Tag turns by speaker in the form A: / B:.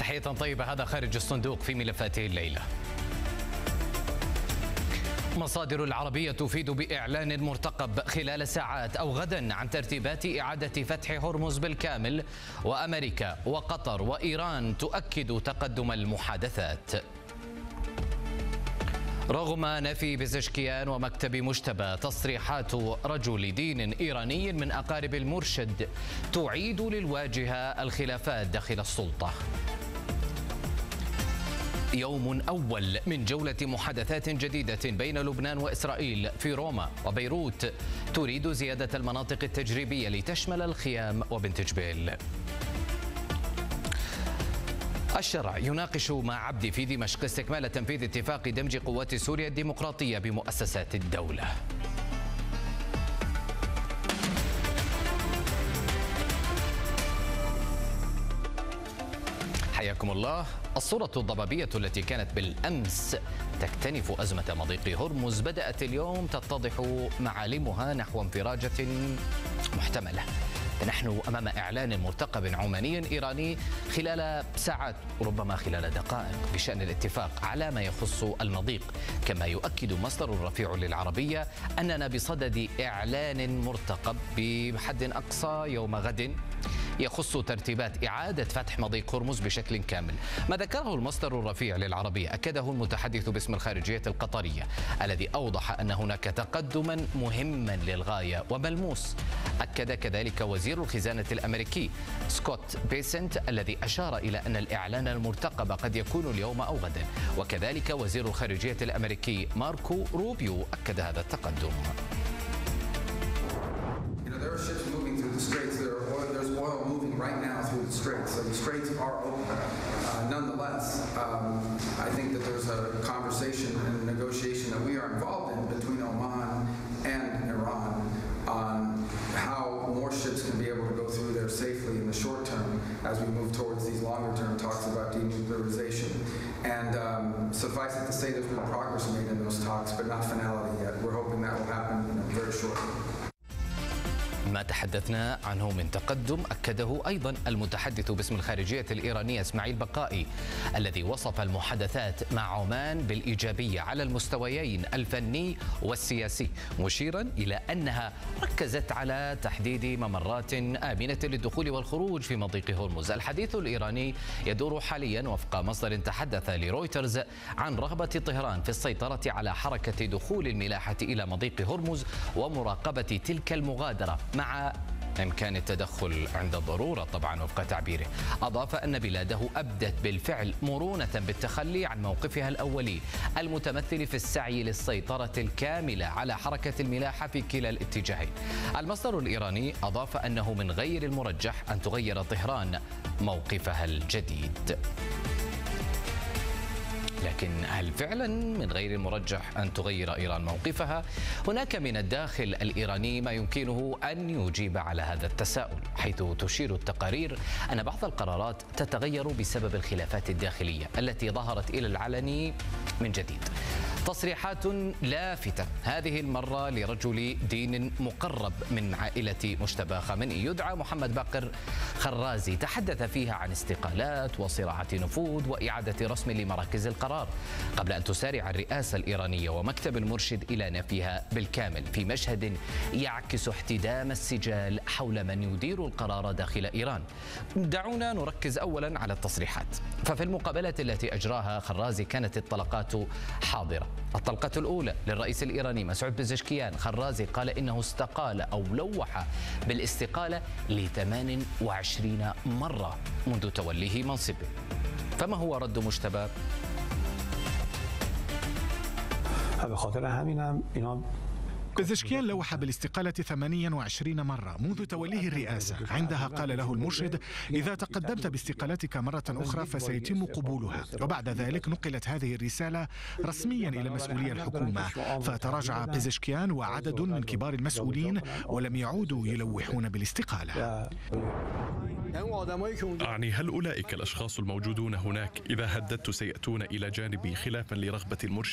A: تحية طيبة. هذا خارج الصندوق في ملفاته الليلة. مصادر العربية تفيد بإعلان مرتقب خلال ساعات أو غدا عن ترتيبات إعادة فتح هرمز بالكامل، وأمريكا وقطر وإيران تؤكد تقدم المحادثات. رغم نفي بزشكيان ومكتب مجتبى تصريحات رجل دين إيراني من أقارب المرشد تعيد للواجهة الخلافات داخل السلطة. يوم أول من جولة محادثات جديدة بين لبنان وإسرائيل في روما، وبيروت تريد زيادة المناطق التجريبية لتشمل الخيام وبنت جبيل. الشرع يناقش مع عبدي في دمشق استكمال تنفيذ اتفاق دمج قوات سوريا الديمقراطية بمؤسسات الدولة. حياكم الله. الصورة الضبابية التي كانت بالأمس تكتنف أزمة مضيق هرمز بدأت اليوم تتضح معالمها نحو انفراجة محتملة. فنحن أمام إعلان مرتقب عماني إيراني خلال ساعات ربما خلال دقائق بشأن الاتفاق على ما يخص المضيق، كما يؤكد مصدر رفيع للعربية أننا بصدد إعلان مرتقب بحد أقصى يوم غد يخص ترتيبات إعادة فتح مضيق هرمز بشكل كامل. ما ذكره المصدر الرفيع للعربية أكده المتحدث باسم الخارجية القطرية الذي أوضح أن هناك تقدما مهما للغاية وملموس. أكد كذلك وزير الخزانة الأمريكي سكوت بيسنت الذي أشار إلى أن الإعلان المرتقب قد يكون اليوم أو غدا، وكذلك وزير الخارجية الأمريكي ماركو روبيو أكد هذا التقدم.
B: Right now through the straits, so the straits are open. Nonetheless, I think that there's a conversation and negotiation that we are involved in between Oman and Iran on how more ships can be able to go through there safely in the short term as we move towards these longer term talks about denuclearization. And suffice it to say there's been progress made in those talks, but not finality yet. We're hoping that will happen very shortly.
A: ما تحدثنا عنه من تقدم أكده أيضا المتحدث باسم الخارجية الإيرانية إسماعيل بقائي الذي وصف المحادثات مع عمان بالإيجابية على المستويين الفني والسياسي، مشيرا إلى أنها ركزت على تحديد ممرات آمنة للدخول والخروج في مضيق هرمز. الحديث الإيراني يدور حاليا وفق مصدر تحدث لرويترز عن رغبة طهران في السيطرة على حركة دخول الملاحة إلى مضيق هرمز ومراقبة تلك المغادرة مع إمكان التدخل عند الضرورة طبعا وفق تعبيره. أضاف أن بلاده أبدت بالفعل مرونة بالتخلي عن موقفها الأولي المتمثل في السعي للسيطرة الكاملة على حركة الملاحة في كلا الاتجاهين. المصدر الإيراني أضاف أنه من غير المرجح أن تغير طهران موقفها الجديد. لكن هل فعلا من غير المرجح أن تغير إيران موقفها؟ هناك من الداخل الإيراني ما يمكنه أن يجيب على هذا التساؤل، حيث تشير التقارير أن بعض القرارات تتغير بسبب الخلافات الداخلية التي ظهرت إلى العلن من جديد. تصريحات لافتة هذه المرة لرجل دين مقرب من عائلة مجتبى خامنئي يدعى محمد باقر خرازي، تحدث فيها عن استقالات وصراعات نفوذ وإعادة رسم لمراكز القرار قبل أن تسارع الرئاسة الإيرانية ومكتب المرشد إلى نفيها بالكامل في مشهد يعكس احتدام السجال حول من يدير القرار داخل إيران. دعونا نركز أولا على التصريحات. ففي المقابلة التي أجراها خرازي كانت الطلقات حاضرة. الطلقة الأولى للرئيس الإيراني مسعود بزشكيان. خرازي قال إنه استقال أو لوح بالاستقالة ل28 مرة منذ توليه منصبه. فما هو رد مجتبى؟
C: بزشكيان لوح بالاستقالة 28 مرة منذ توليه الرئاسة. عندها قال له المرشد: إذا تقدمت باستقالتك مرة أخرى فسيتم قبولها. وبعد ذلك نقلت هذه الرسالة رسميا إلى مسؤولي الحكومة، فتراجع بزشكيان وعدد من كبار المسؤولين ولم يعودوا يلوحون بالاستقالة.
D: أعني هل أولئك الأشخاص الموجودون هناك إذا هددت سيأتون إلى جانبي خلافا لرغبة المرشد